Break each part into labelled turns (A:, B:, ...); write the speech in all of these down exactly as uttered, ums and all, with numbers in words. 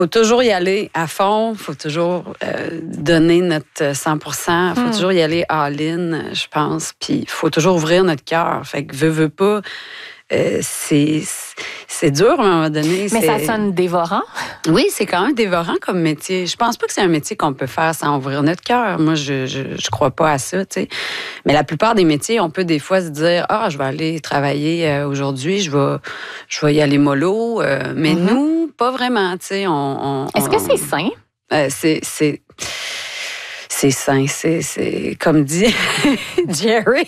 A: faut toujours y aller à fond, faut toujours euh, donner notre cent pour cent, faut mm. toujours y aller all-in, je pense, puis il faut toujours ouvrir notre cœur. Fait que veux, veux pas, euh, c'est, c'est dur à un moment donné.
B: Mais
A: c'est...
B: ça sonne dévorant.
A: Oui, c'est quand même dévorant comme métier. Je pense pas que c'est un métier qu'on peut faire sans ouvrir notre cœur. Moi, je, je, je crois pas à ça, tu sais. Mais la plupart des métiers, on peut des fois se dire, ah, je vais aller travailler euh, aujourd'hui, je vais, je vais y aller mollo. Euh, mais mm-hmm. nous, pas vraiment, tu sais. On, on,
B: Est-ce que c'est sain?
A: Euh, c'est, c'est, c'est sain. C'est, c'est comme dit Jerry.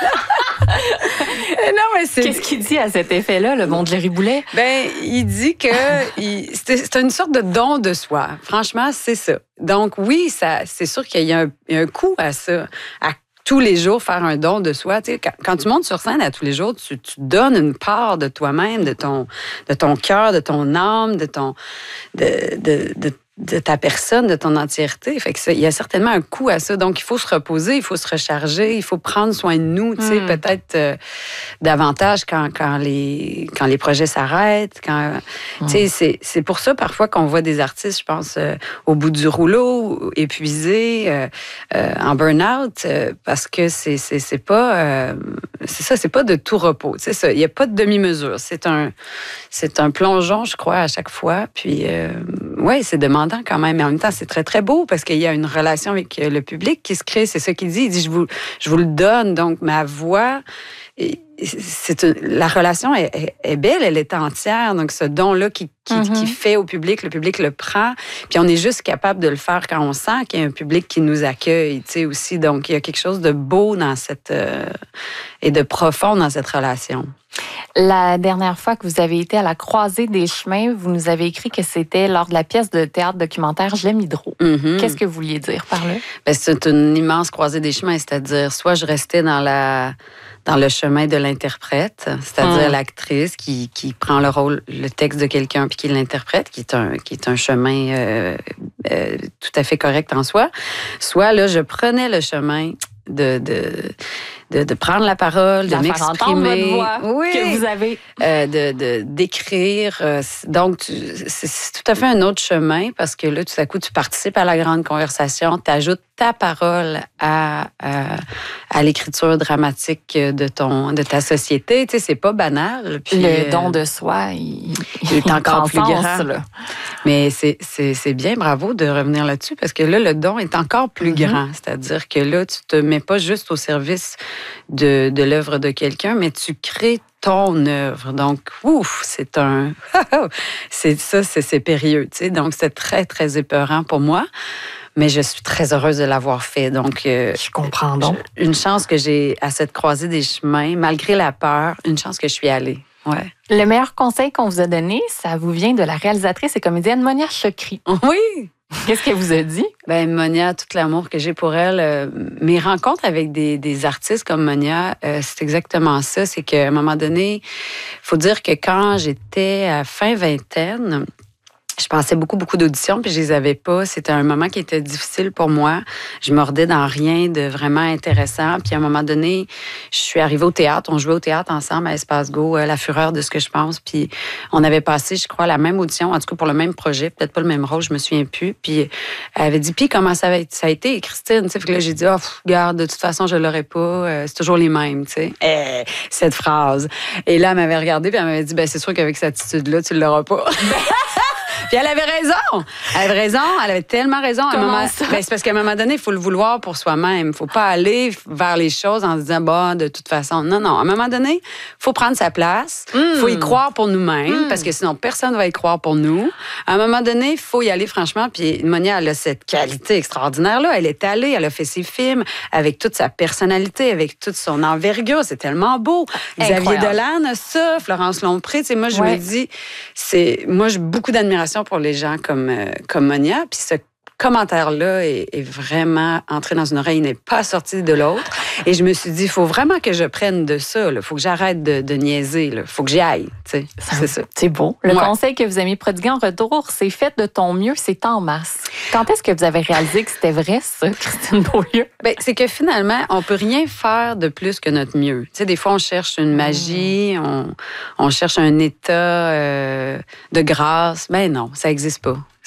A: Non, mais c'est...
B: Qu'est-ce qu'il dit à cet effet-là, le bon Jerry Boulet?
A: Ben, il dit que il, c'est, c'est une sorte de don de soi. Franchement, c'est ça. Donc, oui, ça, c'est sûr qu'il y a un, il y a un coût à ça, à tous les jours faire un don de soi. Tu sais, quand, quand tu montes sur scène à tous les jours, tu, tu donnes une part de toi-même, de ton, de ton cœur, de ton âme, de ton, de, de, de de ta personne, de ton entièreté. Fait que ça, il y a certainement un coût à ça. Donc, il faut se reposer, il faut se recharger, il faut prendre soin de nous, tu sais, mm. peut-être euh, davantage quand, quand, les, quand les projets s'arrêtent. Quand, mm. tu sais, c'est, c'est pour ça, parfois, qu'on voit des artistes, je pense, euh, au bout du rouleau, épuisés, euh, euh, en burn-out, euh, parce que c'est, c'est, c'est pas... Euh, c'est ça, c'est pas de tout repos. C'est ça, il n'y a pas de demi-mesure. C'est un, c'est un plongeon, je crois, à chaque fois. Puis, euh, oui, c'est demandant quand même, mais en même temps, c'est très, très beau parce qu'il y a une relation avec le public qui se crée. C'est ça qu'il dit. Il dit, je vous, je vous le donne. Donc, ma voix, c'est une, la relation est, est, est belle, elle est entière. Donc, ce don-là qui, qui, mm-hmm. qui fait au public, le public le prend. Puis, on est juste capable de le faire quand on sent qu'il y a un public qui nous accueille, tu sais, aussi. Donc, il y a quelque chose de beau dans cette... Euh, et de profond dans cette relation.
B: La dernière fois que vous avez été à la croisée des chemins, vous nous avez écrit que c'était lors de la pièce de théâtre documentaire J'aime Hydro. Mm-hmm. Qu'est-ce que vous vouliez dire par là?
A: Bien, c'est une immense croisée des chemins, c'est-à-dire soit je restais dans la... dans le chemin de l'interprète, c'est-à-dire mmh. l'actrice qui, qui prend le rôle, le texte de quelqu'un puis qui l'interprète, qui est un, qui est un chemin euh, euh, tout à fait correct en soi. Soit là, je prenais le chemin de... de De, de prendre la parole, de, de m'exprimer,
B: votre voix oui, que vous avez,
A: euh, de, de d'écrire. Donc, tu, c'est, c'est tout à fait un autre chemin parce que là, tout à coup, tu participes à la grande conversation, tu ajoutes ta parole à, à, à l'écriture dramatique de ton, de ta société. Tu sais, c'est pas banal.
B: Puis, le don de soi, il,
A: il est encore plus grand. Là. Mais c'est, c'est, c'est bien, bravo de revenir là-dessus parce que là, le don est encore plus mm-hmm. grand. C'est-à-dire que là, tu te mets pas juste au service de, de l'œuvre de quelqu'un, mais tu crées ton œuvre. Donc, ouf, c'est un... c'est ça, c'est, c'est périlleux, tu sais. Donc, c'est très, très épeurant pour moi, mais je suis très heureuse de l'avoir fait. Donc, euh,
B: je comprends donc.
A: Je, une chance que j'ai à cette croisée des chemins, malgré la peur, une chance que je suis allée. Ouais.
B: Le meilleur conseil qu'on vous a donné, ça vous vient de la réalisatrice et comédienne Monia Chokri.
A: Oui!
B: Qu'est-ce qu'elle vous a dit?
A: Ben Monia, tout l'amour que j'ai pour elle. Euh, mes rencontres avec des, des artistes comme Monia, euh, c'est exactement ça. C'est qu'à un moment donné, il faut dire que quand j'étais à fin vingtaine, je passais beaucoup, beaucoup d'auditions, puis je les avais pas. C'était un moment qui était difficile pour moi. Je mordais dans rien de vraiment intéressant. Puis à un moment donné, je suis arrivée au théâtre. On jouait au théâtre ensemble à Espace Go, La Fureur de ce que je pense. Puis on avait passé, je crois, la même audition, en tout cas pour le même projet, peut-être pas le même rôle, je me souviens plus. Puis elle avait dit, puis comment ça a été, ça a été Christine? Tu sais, fait que là, j'ai dit, oh, pff, regarde, de toute façon, je l'aurais pas. Euh, c'est toujours les mêmes, tu sais. Eh, cette phrase. Et là, elle m'avait regardée, puis elle m'avait dit, ben c'est sûr qu'avec cette attitude-là, tu l'auras pas. Puis elle avait raison. Elle avait raison. Elle avait tellement raison.
B: Comment
A: à un moment,
B: ça?
A: Ben, c'est parce qu'à un moment donné, il faut le vouloir pour soi-même. Il ne faut pas aller vers les choses en se disant, bah, de toute façon. Non, non. À un moment donné, il faut prendre sa place. Il mm. faut y croire pour nous-mêmes mm. parce que sinon, personne ne va y croire pour nous. À un moment donné, il faut y aller franchement. Puis Monia, elle a cette qualité extraordinaire-là. Elle est allée, elle a fait ses films avec toute sa personnalité, avec toute son envergure. C'est tellement beau. Xavier Dolan a ça, Florence Lompré. Tu sais, moi, je ouais. me dis, c'est, moi, j'ai beaucoup d'admiration pour les gens comme, euh, comme Monia. Puis ce commentaire-là est, est vraiment entré dans une oreille, il n'est pas sorti de l'autre. Et je me suis dit, il faut vraiment que je prenne de ça. Il faut que j'arrête de, de niaiser. Il faut que j'y aille. C'est ça.
B: C'est beau. Le
A: ouais.
B: conseil que vous aimez prodiguer en retour, c'est fait de ton mieux, c'est en masse. Quand est-ce que vous avez réalisé que c'était vrai, ça, Christine Beaulieu?
A: Bien, c'est que finalement, on peut rien faire de plus que notre mieux. Tu sais, des fois, on cherche une magie, mmh. on, on cherche un état euh, de grâce. Mais non, ça n'existe pas.